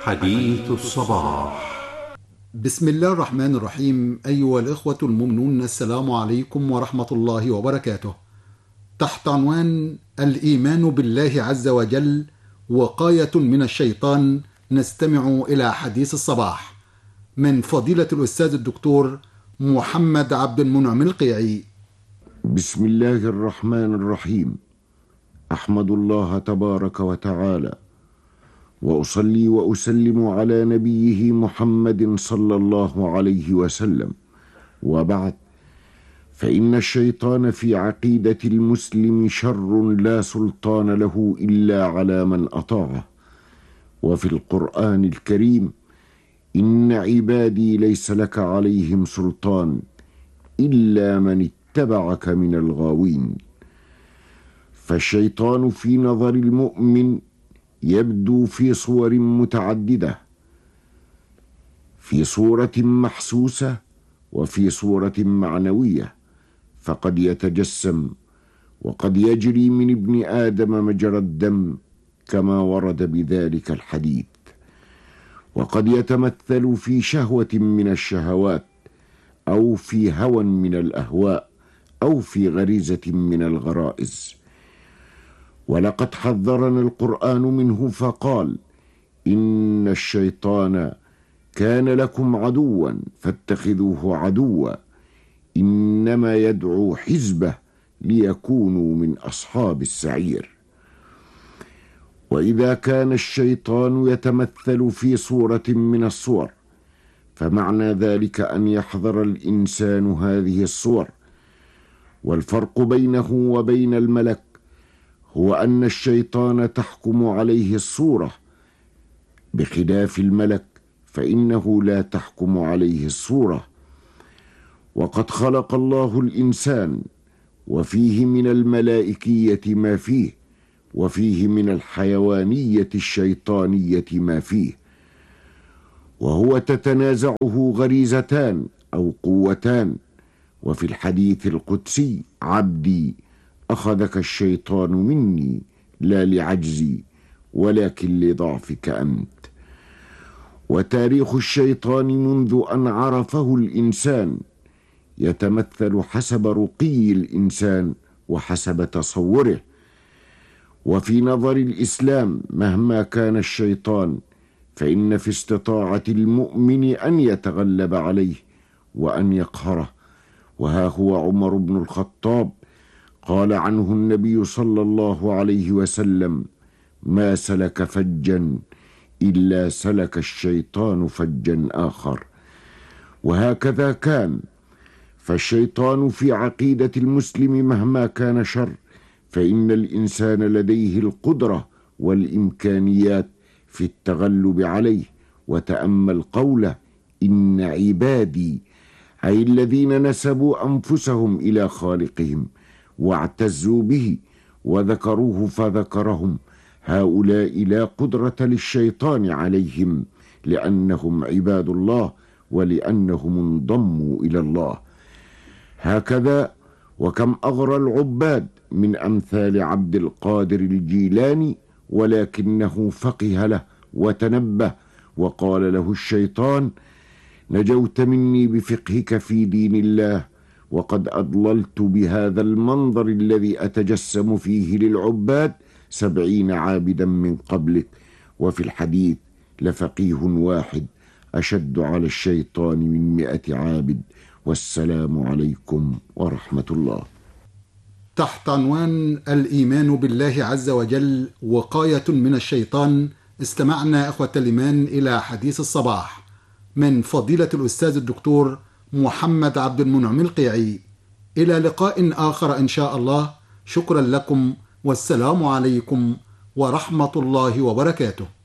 حديث الصباح. بسم الله الرحمن الرحيم. أيها الإخوة المؤمنون، السلام عليكم ورحمة الله وبركاته. تحت عنوان الإيمان بالله عز وجل وقاية من الشيطان، نستمع إلى حديث الصباح من فضيلة الأستاذ الدكتور محمد عبد المنعم القيعي. بسم الله الرحمن الرحيم. أحمد الله تبارك وتعالى وأصلي وأسلم على نبيه محمد صلى الله عليه وسلم، وبعد، فإن الشيطان في عقيدة المسلم شر لا سلطان له إلا على من أطاعه. وفي القرآن الكريم: إن عبادي ليس لك عليهم سلطان إلا من اتبعك من الغاوين. فالشيطان في نظر المؤمن يبدو في صور متعددة، في صورة محسوسة وفي صورة معنوية، فقد يتجسم وقد يجري من ابن آدم مجرى الدم كما ورد بذلك الحديث، وقد يتمثل في شهوة من الشهوات، أو في هوى من الأهواء، أو في غريزة من الغرائز. ولقد حذرنا القرآن منه فقال: إن الشيطان كان لكم عدوا فاتخذوه عدوا، إنما يدعو حزبه ليكونوا من أصحاب السعير. وإذا كان الشيطان يتمثل في صورة من الصور، فمعنى ذلك أن يحذر الإنسان هذه الصور. والفرق بينه وبين الملك هو أن الشيطان تحكم عليه الصورة، بخلاف الملك فإنه لا تحكم عليه الصورة. وقد خلق الله الإنسان، وفيه من الملائكية ما فيه، وفيه من الحيوانية الشيطانية ما فيه، وهو تتنازعه غريزتان أو قوتان. وفي الحديث القدسي: عبدي أخذك الشيطان مني لا لعجزي ولكن لضعفك أنت. وتاريخ الشيطان منذ أن عرفه الإنسان يتمثل حسب رقي الإنسان وحسب تصوره. وفي نظر الإسلام مهما كان الشيطان، فإن في استطاعة المؤمن أن يتغلب عليه وأن يقهره. وها هو عمر بن الخطاب قال عنه النبي صلى الله عليه وسلم: ما سلك فجا إلا سلك الشيطان فجا آخر. وهكذا كان. فالشيطان في عقيدة المسلم مهما كان شر، فإن الإنسان لديه القدرة والإمكانيات في التغلب عليه. وتأمل قوله: إن عبادي، أي الذين نسبوا أنفسهم إلى خالقهم واعتزوا به وذكروه فذكرهم، هؤلاء لا قدرة للشيطان عليهم، لأنهم عباد الله ولأنهم انضموا إلى الله. هكذا وكم أغرى العباد من أمثال عبد القادر الجيلاني، ولكنه فقه له وتنبه، وقال له الشيطان: نجوت مني بفقهك في دين الله، وقد أضللت بهذا المنظر الذي أتجسم فيه للعباد 70 عابدا من قبلك. وفي الحديث: لفقيه واحد أشد على الشيطان من 100 عابد. والسلام عليكم ورحمة الله. تحت عنوان الإيمان بالله عز وجل وقاية من الشيطان، استمعنا إخوة الإيمان إلى حديث الصباح من فضيلة الأستاذ الدكتور محمد عبد المنعم القيعي. إلى لقاء آخر إن شاء الله. شكرا لكم، والسلام عليكم ورحمة الله وبركاته.